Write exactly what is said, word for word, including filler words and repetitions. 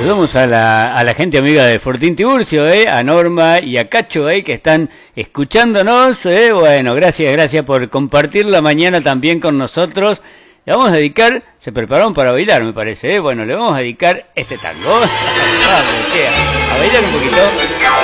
Saludamos a la, a la gente amiga de Fortín Tiburcio, ¿eh? A Norma y a Cacho, ¿eh? Que están escuchándonos. ¿eh? Bueno, gracias, gracias por compartir la mañana también con nosotros. Le vamos a dedicar, se prepararon para bailar, me parece. ¿eh? Bueno, le vamos a dedicar este tango. A bailar un poquito.